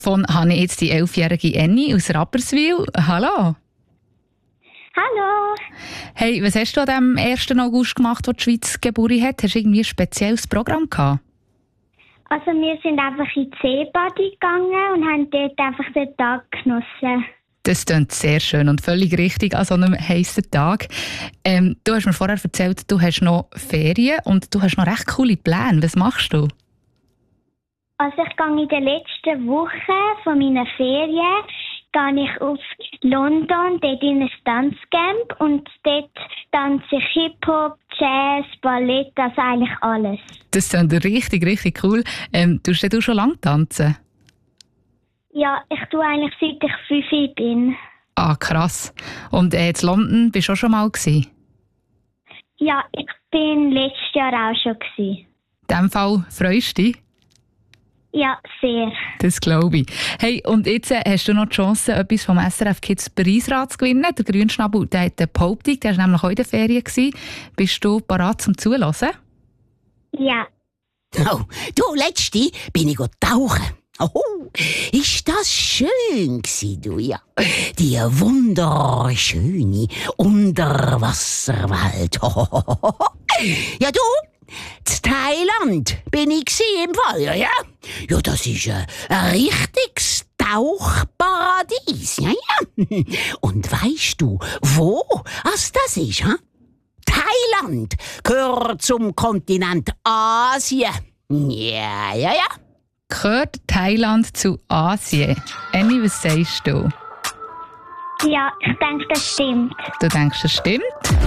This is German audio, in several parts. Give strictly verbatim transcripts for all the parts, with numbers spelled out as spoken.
Von habe ich jetzt die elfjährige Annie aus Rapperswil. Hallo. Hallo. Hey, was hast du am ersten August gemacht, als die Schweiz Geburt hat? Hast du irgendwie ein spezielles Programm gehabt? Also wir sind einfach in die Seebody gegangen und haben dort einfach den Tag genossen. Das klingt sehr schön und völlig richtig an so einem heissen Tag. Ähm, du hast mir vorher erzählt, du hast noch Ferien und du hast noch recht coole Pläne. Was machst du? Also ich gehe in der letzten Woche von meinen Ferien gehe ich auf London, dort in ein Tanzcamp und dort tanze ich Hip-Hop, Jazz, Ballett, also eigentlich alles. Das klingt richtig, richtig cool. Ähm, tust du schon lange tanzen? Ja, ich tue eigentlich seit ich fünf bin. Ah, krass. Und äh, in London bist du auch schon mal gewesen? Ja, ich bin letztes Jahr auch schon gewesen. In diesem Fall freust du dich? Ja, sehr. Das glaube ich. Hey, und jetzt äh, hast du noch die Chance, etwas vom S R F Kids Preisrat zu gewinnen. Der Grünschnabel, der hat eine Behauptung, der war nämlich heute in den Ferien gewesen. Bist du bereit zum Zuhören? Ja. Oh, du, letzte bin ich tauchen. Oh, ist das schön gsi, du, ja. Die wunderschöne Unterwasserwelt. Ja, du, in Thailand bin ich gsi im Fall, ja, ja. Ja, das ist ein, ein richtiges Tauchparadies, ja, ja. Und weißt du, wo was das ist, ha? Thailand gehört zum Kontinent Asien. Ja, ja, ja. Gehört Thailand zu Asien? Annie, was sagst du? Ja, ich denke, das stimmt. Du denkst, das stimmt?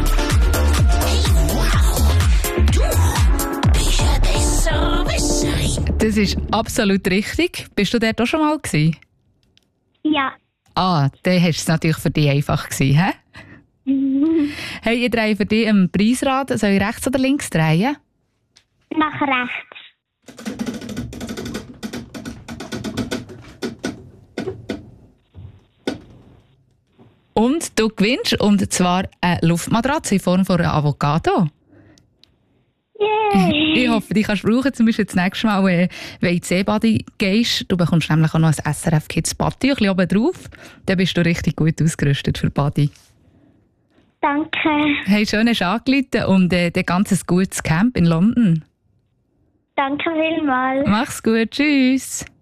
Du bist ein Besserwisserin. Das ist absolut richtig. Bist du dort auch schon mal gewesen? Ja. Ah, dann hast es natürlich für dich einfach gewesen, hä? Hey, ich drehe für dich einen Preisrad. Soll ich rechts oder links drehen? Nach rechts. Und du gewinnst, und zwar eine Luftmatratze in Form von einer Avocado. Yay! Ich hoffe, die kannst du brauchen, zum Beispiel das nächste Mal, wenn du in die Seebady gehst. Du bekommst nämlich auch noch ein S R F Kids Body ein bisschen oben drauf. Dann bist du richtig gut ausgerüstet für Body. Danke. Hey, schön hast du angerufen und äh, ein ganz gutes Camp in London. Danke vielmals. Mach's gut, tschüss.